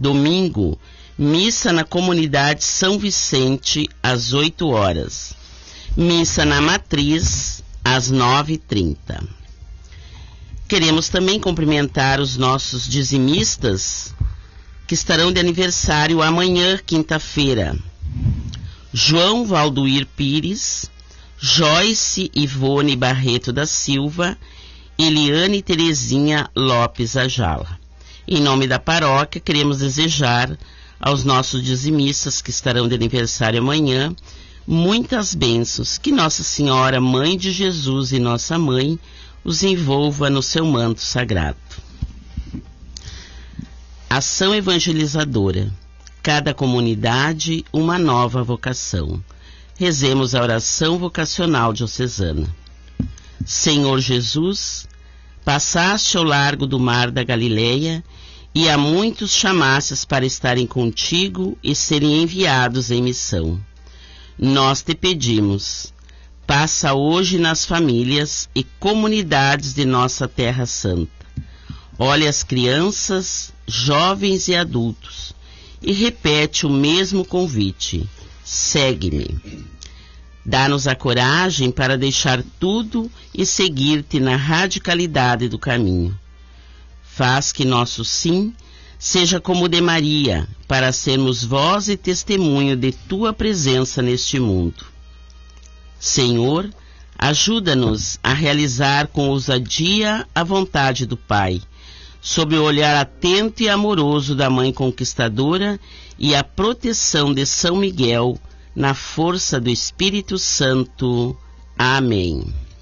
Domingo, missa na comunidade São Vicente, às 8 horas. Missa na Matriz, às 9h30. Queremos também cumprimentar os nossos dizimistas que estarão de aniversário amanhã, quinta-feira. João Valduir Pires, Joyce Ivone Barreto da Silva, Eliane Terezinha Lopes Ajala. Em nome da paróquia, queremos desejar aos nossos dizimistas que estarão de aniversário amanhã muitas bênçãos, que Nossa Senhora, Mãe de Jesus e Nossa Mãe, os envolva no seu manto sagrado. Ação evangelizadora. Cada comunidade, uma nova vocação. Rezemos a oração vocacional diocesana. Senhor Jesus, passaste ao largo do mar da Galileia e a muitos chamastes para estarem contigo e serem enviados em missão. Nós te pedimos, passa hoje nas famílias e comunidades de nossa Terra Santa. Olha as crianças, jovens e adultos e repete o mesmo convite: segue-me. Dá-nos a coragem para deixar tudo e seguir-te na radicalidade do caminho. Faz que nosso sim seja como o de Maria, para sermos voz e testemunho de tua presença neste mundo. Senhor, ajuda-nos a realizar com ousadia a vontade do Pai, sob o olhar atento e amoroso da Mãe Conquistadora e a proteção de São Miguel, na força do Espírito Santo. Amém.